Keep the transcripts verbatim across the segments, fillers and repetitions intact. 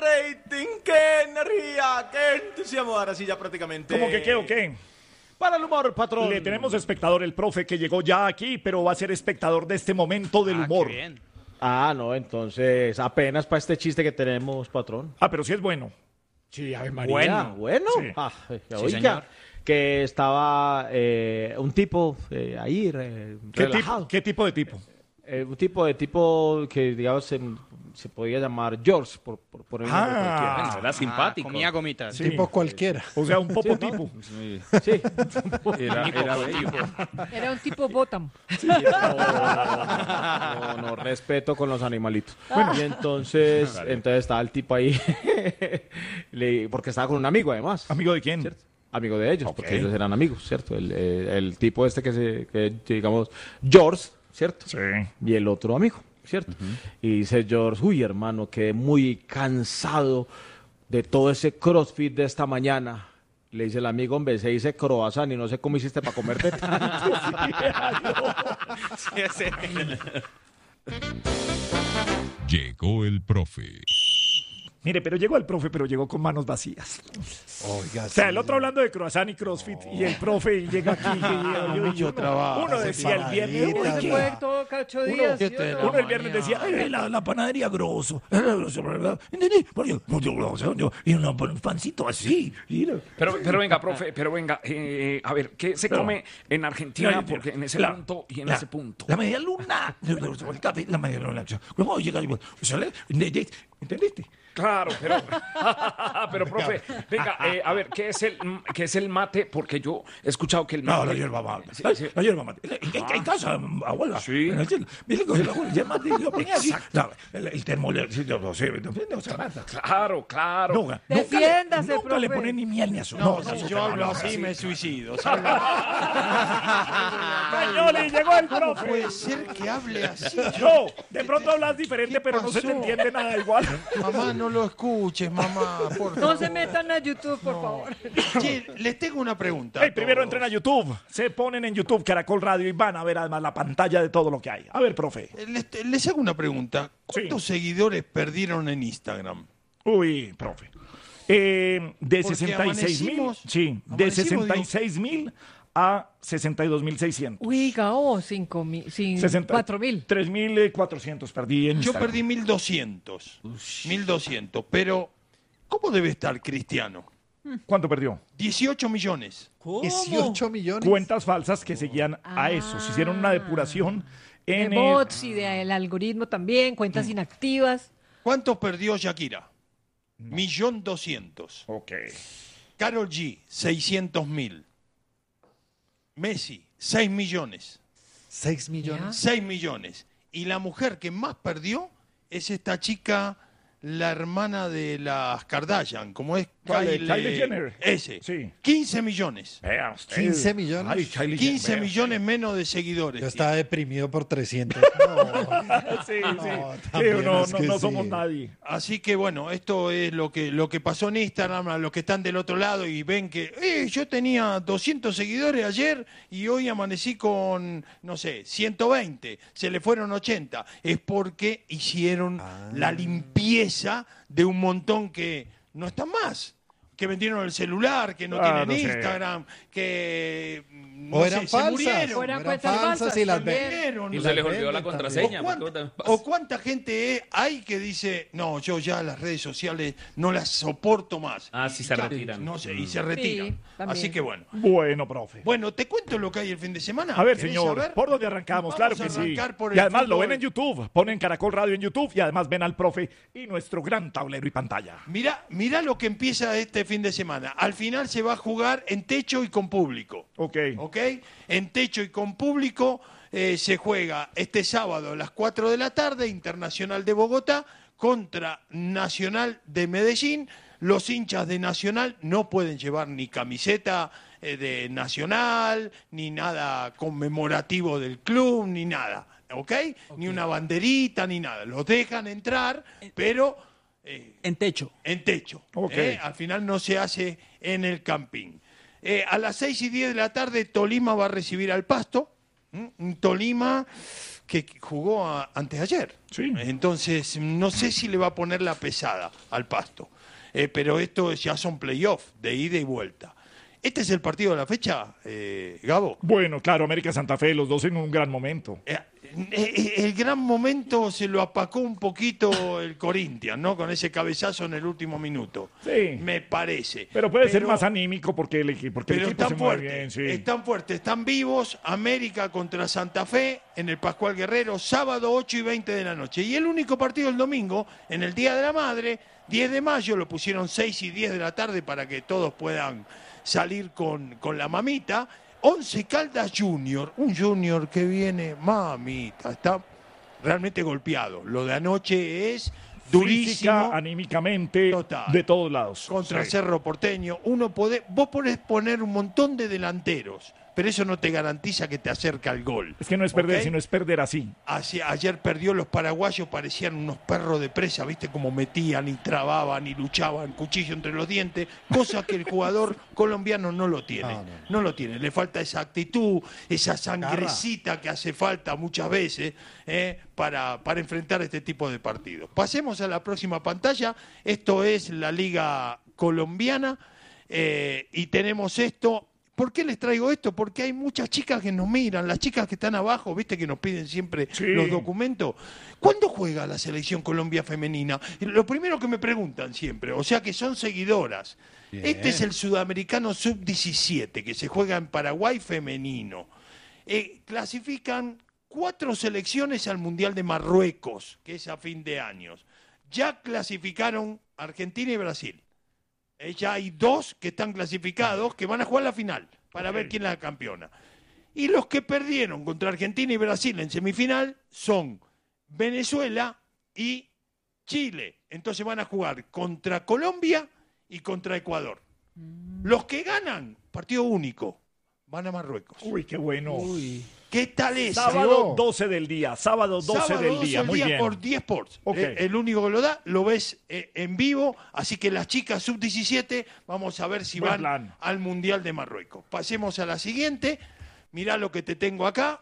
rating, qué energía, qué entusiasmo. Ahora sí, ya prácticamente. ¿Cómo que qué o qué? Para el humor, patrón. Le tenemos espectador, el profe, que llegó ya aquí, pero va a ser espectador de este momento del Ah, humor. qué bien. Ah, no, entonces apenas para este chiste que tenemos, patrón. Ah, pero sí es bueno. Sí, Ave María. Bueno. Bueno. Sí. Ah, Sí, oiga, señor. que estaba eh, un tipo eh, ahí re- ¿Qué relajado. tipo, ¿Qué tipo de tipo? Eh, un tipo de tipo que, digamos, se, se podía llamar George, por, por poner un nombre Ah. cualquiera. Bueno, era simpático. Comía gomitas. Sí. Tipo cualquiera. O sea, un popo Sí, ¿no? tipo. Sí. Era, era bello. Era un tipo bottom. No, no, respeto con los animalitos. Bueno, y entonces, entonces estaba el tipo ahí, le- porque estaba con un amigo además, ¿Amigo de quién? ¿cierto? Amigo de ellos, Ok. porque ellos eran amigos, ¿cierto? El, eh, el tipo este que se, que, digamos, George, ¿cierto? Sí. Y el otro amigo, ¿cierto? Y dice George, uy, hermano, quedé muy cansado de todo ese CrossFit de esta mañana. Le dice el amigo, hombre, se dice croissant y no sé cómo hiciste para comerte tanto. Sí, sí. Llegó el profe. Mire, pero llegó el profe, pero llegó con manos vacías. Oiga, O sea, el otro hablando de croissant y crossfit y el profe y llega aquí. y- y- y- Mucho uno, trabajo, Uno hacer decía el viernes. panaditas, "Uy, Se qué- puede todo cada ocho Uno, días. ¿qué ¿sí o te- no? uno el viernes decía, "Ay, la, la panadería grosso, grosso, ¿verdad? ¿Entendí? Porque, pues, yo, yo, yo, y un un pancito así, mira". Pero, pero venga, profe, pero venga, eh, a ver, ¿qué se Pero- come en Argentina? Mira, Porque en ese la- punto y en la- ese punto. La media luna. El café, la media luna. ¿Cómo llega? ¿Entendiste? Claro, pero, pero profe, venga, eh, a ver, ¿qué es el qué es el mate? Porque yo he escuchado que el mate. No, la hierba mate. Sí, La, sí. la hierba mate. En, en- en casa, abuela. Sí. En el cielo. Mire, coge la abuela, el hierba mate y lo ponía así. No, el, el termo, le- sí, yo no sé, no, no se mata. Claro, claro. Nunca, Defiéndase, nunca, nunca le profe. ponen ni miel ni azúcar. No, eso si se yo hablo mata. así me suicido. Cañoli, llegó el profe. Puede ser que hable así. No, de pronto hablas diferente, ¿Qué pero no se te pasó? entiende nada igual. Mamá, no lo escuches, mamá, por No favor. se metan a YouTube, por favor. Che, les tengo una pregunta. Hey, a primero todos. entren a YouTube, se ponen en YouTube Caracol Radio y van a ver además la pantalla de todo lo que hay. A ver, profe. Eh, Les, les hago una pregunta. ¿Cuántos seguidores perdieron en Instagram? Uy, profe. Eh, de Porque sesenta y seis mil, amanecimos- sí, de amanecimos, sesenta y seis mil a sesenta y dos mil seiscientos. Uy, Gao, cinco mil, sin cuatro mil. tres mil cuatrocientos perdí en Yo Instagram. perdí mil doscientos. mil doscientos. Pero, ¿cómo debe estar Cristiano? ¿Cuánto perdió? dieciocho millones. dieciocho millones. Cuentas falsas que seguían a eso. Se hicieron una depuración De en... eh, bots y del algoritmo también, cuentas inactivas. ¿Cuánto perdió Shakira? Millón doscientos. Ok. Karol G, seiscientos mil. Messi, seis millones. seis millones. seis millones. Y la mujer que más perdió es esta chica, la hermana de las Kardashian, como es ¿Cuál es? Kylie, Kylie Jenner. Ese. Sí. quince millones. Vea usted. quince millones. Ay, Kylie quince Jenner, vea. millones menos de seguidores. Yo estaba deprimido por trescientos. No, Sí, sí. No, Sí, también no, es no, que no sí. somos nadie. Así que bueno, esto es lo que, lo que pasó en Instagram, a los que están del otro lado y ven que eh, yo tenía doscientos seguidores ayer y hoy amanecí con, no sé, ciento veinte, se le fueron ochenta. Es porque hicieron la limpieza de un montón que no están más. Que vendieron el celular, que no Ah, tienen no sé. Instagram, que no O sé, eran se falsas. murieron. O eran eran cuentas falsas falsas y las también. Murieron. Y Y las se les olvidó la venden contraseña. ¿O cuánta, ¿me acuerdas? o cuánta gente hay que dice, no, yo ya las redes sociales no las soporto más? Ah, sí, se Y ya, retiran. No sé, y se retiran. también. Así que bueno. Bueno, profe. Bueno, ¿te cuento lo que hay el fin de semana? A ver, ¿Querés señor, saber? ¿por dónde arrancamos? Vamos Claro a que sí. arrancar por Y el además lo fútbol. ven en YouTube, ponen Caracol Radio en YouTube y además ven al profe y nuestro gran tablero y pantalla. Mirá, mirá lo que empieza este fin de semana. Al final se va a jugar en techo y con público. Ok. ¿Ok? En techo y con público eh, se juega este sábado a las cuatro de la tarde, Internacional de Bogotá contra Nacional de Medellín. Los hinchas de Nacional no pueden llevar ni camiseta eh, de Nacional, ni nada conmemorativo del club, ni nada. ¿Ok? Ni una banderita, ni nada. Los dejan entrar, pero eh, En techo. en techo. Ok. ¿eh? Al final no se hace en el camping. Eh, a las seis y diez de la tarde, Tolima va a recibir al Pasto. ¿m? Un Tolima que jugó a, antes de ayer. Sí. Entonces, no sé si le va a poner la pesada al Pasto. Eh, pero esto ya son playoffs de ida y vuelta. ¿Este es el partido de la fecha, eh, Gabo? Bueno, claro, América Santa Fe, los dos en un gran momento. Eh, eh, el gran momento se lo apacó un poquito el Corinthians, ¿no? Con ese cabezazo en el último minuto. Sí. Me parece. Pero puede ser más anímico porque el, equi- porque el Pero equipo se están mueve fuertes, bien. Sí. están fuertes, están vivos. América contra Santa Fe en el Pascual Guerrero, sábado ocho y veinte de la noche. Y el único partido el domingo, en el Día de la Madre, diez de mayo, lo pusieron seis y diez de la tarde para que todos puedan salir con, con la mamita. Once Caldas Junior, un Junior que viene, mamita, está realmente golpeado. Lo de anoche es durísimo. Física, anímicamente, Total. de todos lados. Contra Sí. Cerro Porteño. Uno puede, vos podés poner un montón de delanteros, pero eso no te garantiza que te acerca al gol. Es que no es perder, ¿Ok? sino es perder así. Así- ayer perdió los paraguayos, parecían unos perros de presa, ¿viste? Como metían y trababan y luchaban, cuchillo entre los dientes, cosa que el jugador colombiano no lo tiene. No, no. No lo tiene. Le falta esa actitud, esa sangrecita que hace falta muchas veces ¿eh? para, para enfrentar este tipo de partidos. Pasemos a la próxima pantalla. Esto es la Liga Colombiana eh, y tenemos esto. ¿Por qué les traigo esto? Porque hay muchas chicas que nos miran, las chicas que están abajo, viste que nos piden siempre Sí. los documentos. ¿Cuándo juega la selección Colombia femenina? Lo primero que me preguntan siempre, o sea que son seguidoras. Bien. Este es el sudamericano sub diecisiete que se juega en Paraguay femenino. Eh, clasifican cuatro selecciones al Mundial de Marruecos, que es a fin de años. Ya clasificaron Argentina y Brasil. Eh, ya hay dos que están clasificados que van a jugar la final para ver quién es la campeona. Y los que perdieron contra Argentina y Brasil en semifinal son Venezuela y Chile. Entonces van a jugar contra Colombia y contra Ecuador. Los que ganan, partido único, van a Marruecos. Uy, qué bueno. ¿Qué tal esa? Sábado doce del día, sábado doce Sábado del doce día, del muy día bien. por diez Sports. Ok. Eh, el único que lo da, lo ves eh, en vivo, así que las chicas sub diecisiete, vamos a ver si Buen van plan. al Mundial de Marruecos. Pasemos a la siguiente, mirá lo que te tengo acá.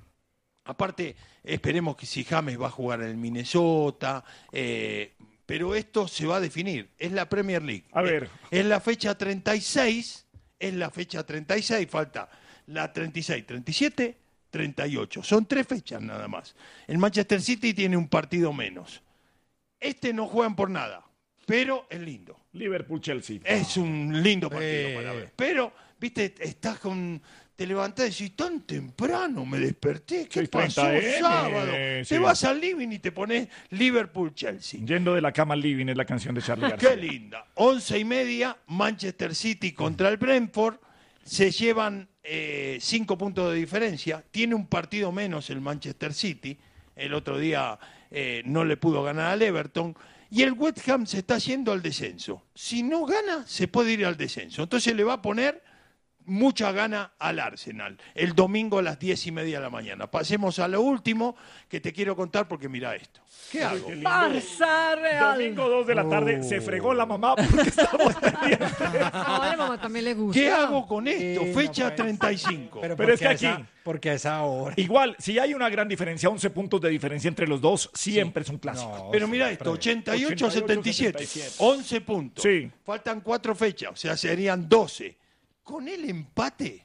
Aparte, esperemos que si James va a jugar en el Minnesota, eh, pero esto se va a definir, es la Premier League. A ver. Es la fecha treinta y seis, es la fecha treinta y seis, falta la treinta y seis, treinta y siete, treinta y ocho. Son tres fechas nada más. El Manchester City tiene un partido menos. Este no juegan por nada, pero es lindo. Liverpool-Chelsea. Es un lindo partido Eh. para ver. Pero, viste, estás con... Te levantás y decís, tan temprano me desperté. ¿Qué seis pasó treinta eme, sábado? sí. Te vas al living y te pones Liverpool-Chelsea. Yendo de la cama al living es la canción de Charlie García. Qué linda. Once y media, Manchester City contra el Brentford. Se llevan eh, cinco puntos de diferencia. Tiene un partido menos el Manchester City. El otro día eh, no le pudo ganar al Everton. Y el West Ham se está yendo al descenso. Si no gana, se puede ir al descenso. Entonces le va a poner mucha gana al Arsenal. El domingo a las diez y media de la mañana. Pasemos a lo último que te quiero contar porque mira esto. ¿Qué hago? Qué lindo. Barça Real. Domingo dos de la tarde, se fregó la mamá porque estamos pendientes. A la mamá también le gusta. ¿Qué hago con esto? Sí, no Fecha puede. treinta y cinco. Pero, Pero es porque que a aquí- esa- porque a esa hora. Igual, si hay una gran diferencia, once puntos de diferencia entre los dos, siempre es un clásico. No, Pero mira siempre. esto, ochenta y ocho a setenta y siete, setenta y siete. once puntos. Sí. Faltan cuatro fechas, o sea, serían doce. Con el empate,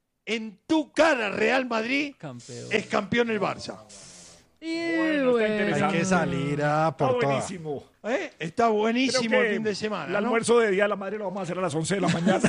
en tu cara Real Madrid Campeón. es campeón el Barça. Y Bueno, está bueno. Hay interesante. que salir a Está por todas. buenísimo. ¿Eh? Está buenísimo Creo el que fin de semana. El ¿no? almuerzo de día de la madre lo vamos a hacer a las once de la mañana.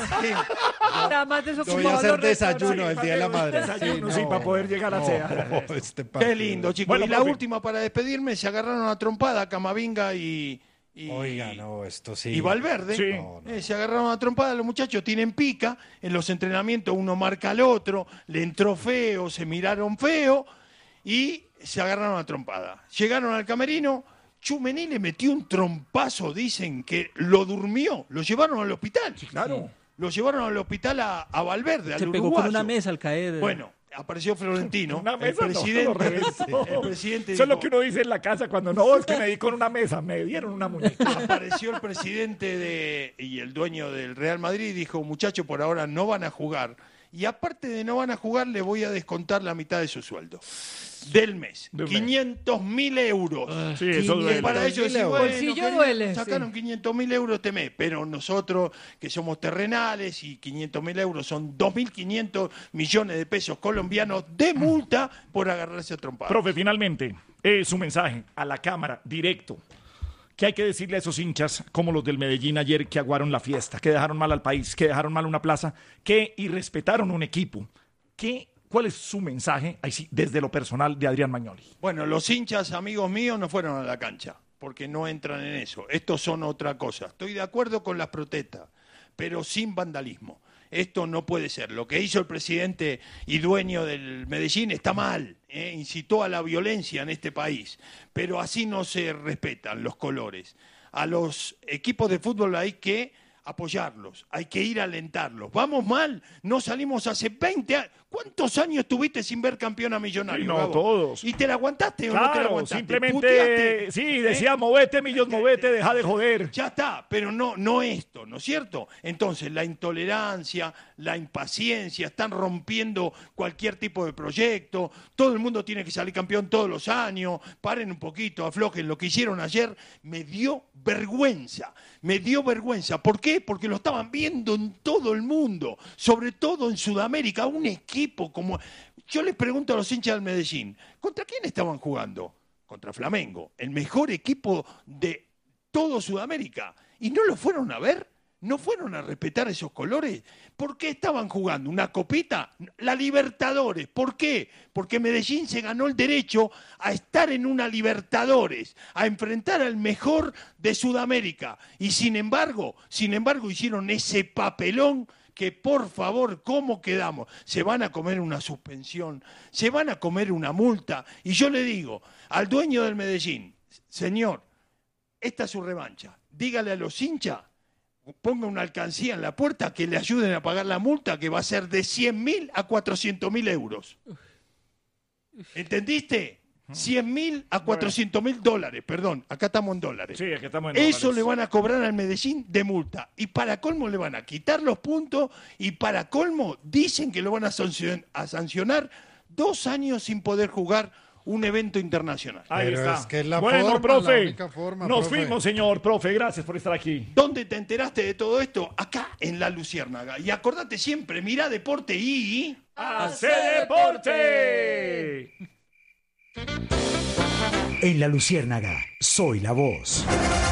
Nada más Voy a desocupado hacer los desayuno restaurantes. el día de la madre. Desayuno, sí, para poder llegar a sea. no, este Qué partido. lindo, chicos. Bueno, y la profe. última para despedirme, se agarraron a trompada Camavinga y, y, Oiga, no, esto sí. y Valverde. Sí. No, no. Eh, se agarraron a trompada, los muchachos tienen pica, en los entrenamientos uno marca al otro, le entró feo, se miraron feo y se agarraron a trompada. Llegaron al camerino, Tchouaméni le metió un trompazo, dicen que lo durmió, lo llevaron al hospital. Claro. Lo llevaron al hospital a, a Valverde, al Se pegó uruguayo. con una mesa al caer. Bueno, apareció Florentino, Una el mesa no, lo presidente. reventó. el presidente Eso es lo dijo- que uno dice en la casa cuando no, es que me di con una mesa, me dieron una muñeca. apareció el presidente de, y el dueño del Real Madrid y dijo, muchachos, por ahora no van a jugar. y aparte de no van a jugar, le voy a descontar la mitad de su sueldo del mes. De un mes. quinientos mil euros. Sí, eso Y duele. para ellos decir, bueno, Bolsillo querido, duele, sacaron sí. quinientos mil euros este mes, pero nosotros que somos terrenales y quinientos mil euros son dos mil quinientos millones de pesos colombianos de multa por agarrarse a trompadas. Profe, finalmente, eh, su mensaje a la Cámara, directo. ¿Qué hay que decirle a esos hinchas como los del Medellín ayer que aguaron la fiesta, que dejaron mal al país, que dejaron mal una plaza, que irrespetaron un equipo? ¿Qué, ¿Cuál es su mensaje, ahí sí, desde lo personal, de Adrián Magnoli? Bueno, los hinchas, amigos míos, no fueron a la cancha, porque no entran en eso. Estos son otra cosa. Estoy de acuerdo con las protestas, pero sin vandalismo. Esto no puede ser. Lo que hizo el presidente y dueño del Medellín está mal, ¿eh? Incitó a la violencia en este país, pero así no se respetan los colores. A los equipos de fútbol hay que apoyarlos, hay que ir a alentarlos. Vamos mal, no salimos hace veinte años. ¿Cuántos años estuviste sin ver campeón a Millonario? Sí, no, Gabo? todos. ¿Y te la aguantaste o no te la Claro, aguantaste? simplemente, ¿Puteaste? sí, ¿Eh? decía, movete, Millos, movete, deja de joder. Ya está, pero no, no esto, ¿no es cierto? Entonces, la intolerancia, la impaciencia, están rompiendo cualquier tipo de proyecto, todo el mundo tiene que salir campeón todos los años, paren un poquito, aflojen. Lo que hicieron ayer me dio vergüenza, me dio vergüenza. ¿Por qué? Porque lo estaban viendo en todo el mundo, sobre todo en Sudamérica, un equipo como... Yo les pregunto a los hinchas del Medellín, ¿contra quién estaban jugando? Contra Flamengo, el mejor equipo de todo Sudamérica. ¿Y no lo fueron a ver? ¿No fueron a respetar esos colores? ¿Por qué estaban jugando una copita? La Libertadores. ¿Por qué? Porque Medellín se ganó el derecho a estar en una Libertadores, a enfrentar al mejor de Sudamérica. Y sin embargo, sin embargo hicieron ese papelón que, por favor, ¿cómo quedamos? Se van a comer una suspensión, se van a comer una multa. Y yo le digo al dueño del Medellín, señor, esta es su revancha. Dígale a los hinchas, ponga una alcancía en la puerta que le ayuden a pagar la multa, que va a ser de cien mil a cuatrocientos mil euros. ¿Entendiste? cien mil a cuatrocientos mil dólares, perdón, acá estamos en dólares. Sí, aquí estamos en Eso dólares. le van a cobrar al Medellín de multa. Y para colmo le van a quitar los puntos y para colmo dicen que lo van a sancion- a sancionar dos años sin poder jugar un evento internacional. Ahí Pero está. es que es la bueno, forma, profe, la única forma, nos profe. fuimos, señor, profe, gracias por estar aquí. ¿Dónde te enteraste de todo esto? Acá en La Luciérnaga. Y acordate siempre, mirá Deporte y... ¡Hace deporte! En La Luciérnaga, soy la voz.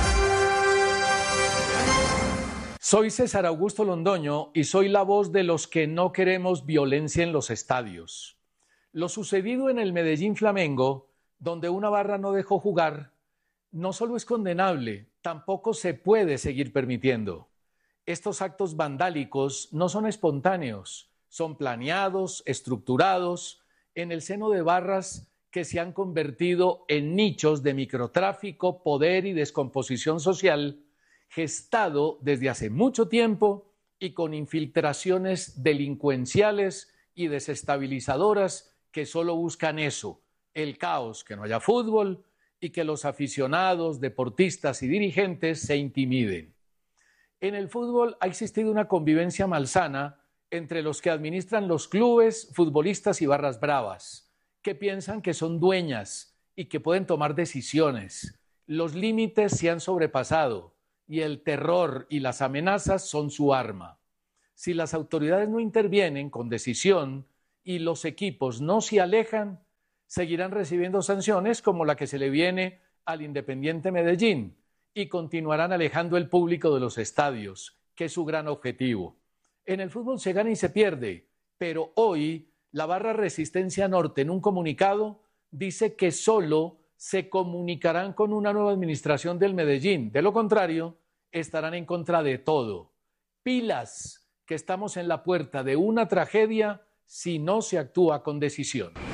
Soy César Augusto Londoño y soy la voz de los que no queremos violencia en los estadios. Lo sucedido en el Medellín Flamengo, donde una barra no dejó jugar, no solo es condenable, tampoco se puede seguir permitiendo. Estos actos vandálicos no son espontáneos, son planeados, estructurados, en el seno de barras que se han convertido en nichos de microtráfico, poder y descomposición social, gestado desde hace mucho tiempo y con infiltraciones delincuenciales y desestabilizadoras que solo buscan eso, el caos, que no haya fútbol y que los aficionados, deportistas y dirigentes se intimiden. En el fútbol ha existido una convivencia malsana entre los que administran los clubes, futbolistas y barras bravas, que piensan que son dueñas y que pueden tomar decisiones. Los límites se han sobrepasado y el terror y las amenazas son su arma. Si las autoridades no intervienen con decisión y los equipos no se alejan, seguirán recibiendo sanciones como la que se le viene al Independiente Medellín y continuarán alejando el público de los estadios, que es su gran objetivo. En el fútbol se gana y se pierde, pero hoy la barra Resistencia Norte, en un comunicado, dice que solo se comunicarán con una nueva administración del Medellín. De lo contrario, estarán en contra de todo. Pilas, que estamos en la puerta de una tragedia si no se actúa con decisión.